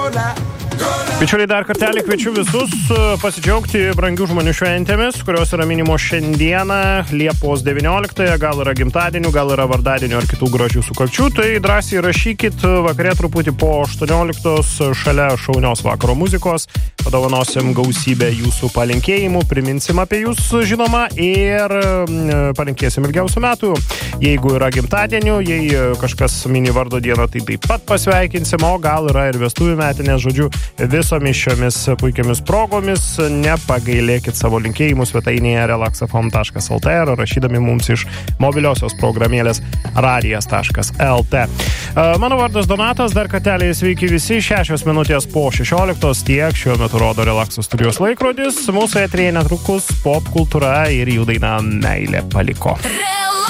Bičiuliai, dar kartelį kviečiu visus pasidžiaugti brangių žmonių šventėmis, kurios yra minimos šiandieną, Liepos 19, gal yra gimtadienių, gal yra vardadienių ar kitų gražių sukakčių, tai drąsiai rašykit vakare truputį po 18 šalia šaunios vakaro muzikos, padovanosim gausybę jūsų palinkėjimų, priminsim apie jūs žinoma ir palinkėsim ilgiausių metų. Jeigu yra gimtadienių, jei kažkas mini vardo dieną, tai taip pat pasveikinsim, o gal yra ir vestuvių metinės, žodžiu, visomis šiomis puikiamis progomis nepagailėkit savo linkėjimų svetainėje relaxafm.lt ar rašydami mums iš mobiliosios programėlės radijas.lt. Mano vardas Donatas, dar kartelį sveiki visi, 6 minutės po 16, tiek šiuo metu rodo Relaxo studijos laikrodis, mūsų eteryje netrukus pop kultūra ir jų daina Meilė paliko.